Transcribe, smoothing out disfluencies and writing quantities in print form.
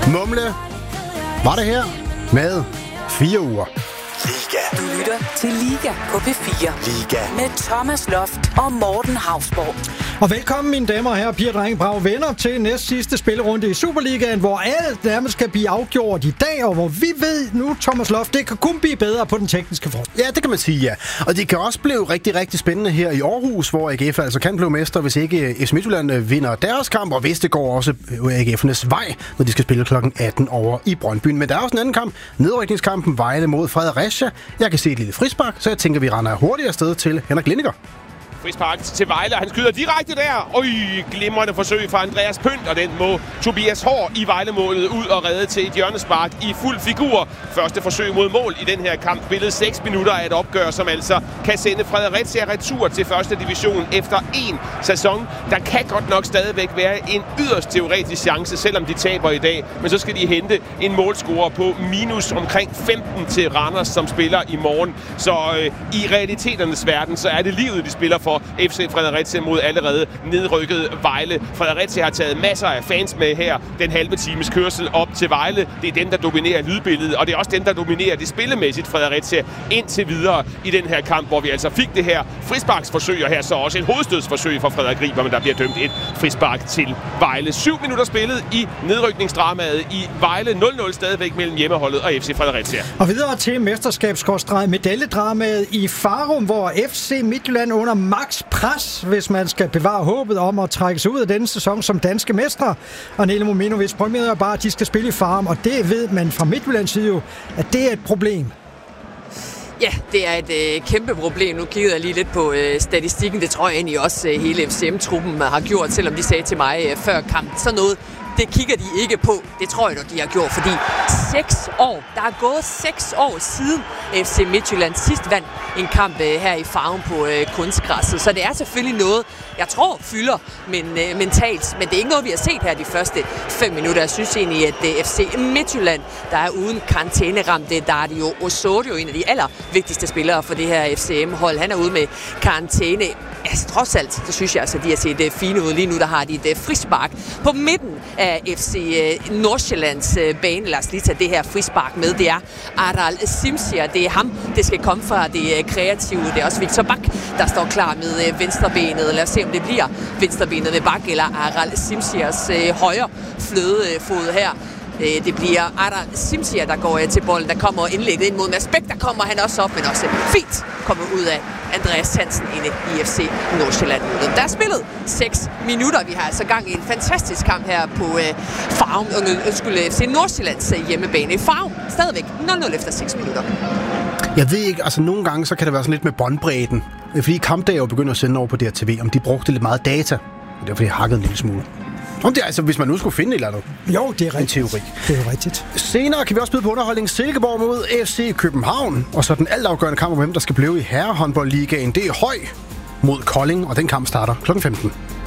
Mumle var det her med 4 uger. Liga. Du lytter til Liga på P4. Liga. Med Thomas Loft og Morten Hausborg. Og velkommen, mine damer og herrer, piger, drenge, brave venner, til næst sidste spillerunde i Superligaen, hvor alt nærmest skal blive afgjort i dag, og hvor vi ved nu, Thomas Loft, det kan kun blive bedre på den tekniske front. Ja, det kan man sige, ja. Og det kan også blive rigtig, rigtig spændende her i Aarhus, hvor AGF altså kan blive mester, hvis ikke FC Midtjylland vinder deres kamp, og hvis det går også AGF'ernes vej, når de skal spille kl. 18 over i Brøndby. Men der er også en anden kamp, nedrykningskampen Vejle mod Fredericia. Jeg kan se et lille frispark, så jeg tænker, vi render hurtigt afsted til Henrik Lindiger. Frispark til Vejle, han skyder direkte der. Glimrende forsøg fra Andreas Pønt, og den må Tobias Hård i Vejle-målet ud og redde til et hjørnespark i fuld figur. Første forsøg mod mål i den her kamp. Spillet 6 minutter af et opgør, som altså kan sende Fredericia retur til første division efter en sæson. Der kan godt nok stadigvæk være en yderst teoretisk chance, selvom de taber i dag. Men så skal de hente en målscorer på minus omkring 15 til Randers, som spiller i morgen. Så i realiteternes verden, så er det livet, de spiller for FC Fredericia mod allerede nedrykket Vejle. Fredericia har taget masser af fans med her. Den halve times kørsel op til Vejle. Det er dem, der dominerer lydbilledet, og det er også dem, der dominerer det spillemæssigt Fredericia indtil videre i den her kamp, hvor vi altså fik det her frisparksforsøg, og her så også et hovedstødsforsøg fra Frederik Riber, men der bliver dømt et frispark til Vejle. 7 minutter spillet i nedrykningsdramaet i Vejle. 0-0 stadigvæk mellem hjemmeholdet og FC Fredericia. Og videre til mesterskabs-medaljedramaet i Farum, hvor FC Midtjylland under max pres, hvis man skal bevare håbet om at trække sig ud af denne sæson som danske mestre. Og Nele Mominovic prøver bare, at de skal spille i Farum, og det ved man fra Midtjyllands side jo, at det er et problem. Ja, det er et kæmpe problem. Nu kiggede jeg lige lidt på statistikken. Det tror jeg egentlig også hele FCM-truppen har gjort, selvom de sagde til mig før kampen. Sådan noget, det kigger de ikke på. Det tror jeg de har gjort, fordi 6 år, der er gået 6 år siden FC Midtjylland sidst vandt en kamp her i Farum på kunstgræsset. Så det er selvfølgelig noget, jeg tror fylder mentalt, men det er ikke noget, vi har set her de første 5 minutter. Jeg synes egentlig, at FC Midtjylland, der er uden karantæneramte, der er det jo Osorio, en af de allervigtigste spillere for det her FCM-hold. Han er ude med karantæne. Altså, trods alt, så synes jeg, altså, de har set fine ud. Lige nu, der har de et frispark på midten af FC Nordsjællands bane. Lad os lige tage det her frispark med. Det er Aral Simsier. Det er ham, det skal komme fra det kreative. Det er også Victor Bak, der står klar med venstrebenet. Lad os se, om det bliver venstrebenet ved Bak eller Aral Simsiers højre flødefod her. Det bliver Aral Simsier, der går til bolden. Der kommer indlægget ind mod Mads Bæk. Der kommer han også op, men også fint kommer ud af Andreas Hansen inde i FC Nordsjælland. Der er spillet 6 minutter. Vi har altså gang i en fantastisk kamp her på Farum. FC Nordsjællands hjemmebane i Farum. Stadigvæk 0-0 efter 6 minutter. Jeg ved ikke, altså nogle gange så kan det være sådan lidt med båndbredden. Fordi Kampdag jo begynder at sende over på DRTV, om de brugte lidt meget data. Og derfor har jeg hakket en lille smule. Om det er altså, hvis man nu skulle finde et eller andet. Jo, det er rigtigt. En teori. Det er rigtigt. Senere kan vi også byde på underholdning Silkeborg mod FC København. Og så den altafgørende kamp om hvem der skal blive i herrehåndboldligaen. Det er Høj mod Kolding, og den kamp starter kl. 15.